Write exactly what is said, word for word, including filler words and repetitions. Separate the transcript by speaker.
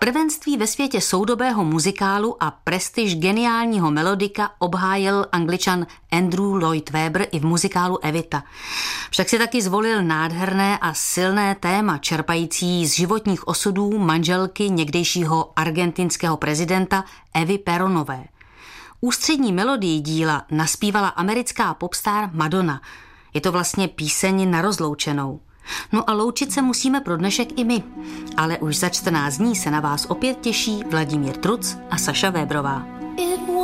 Speaker 1: Prvenství ve světě soudobého muzikálu a prestiž geniálního melodika obhájil Angličan Andrew Lloyd Webber i v muzikálu Evita. Však si taky zvolil nádherné a silné téma čerpající z životních osudů manželky někdejšího argentinského prezidenta Evy Peronové. Ústřední melodii díla naspívala americká popstar Madonna. Je to vlastně píseň na rozloučenou. No a loučit se musíme pro dnešek i my. Ale už za čtrnáct dní se na vás opět těší Vladimír Truc a Saša Vébrová.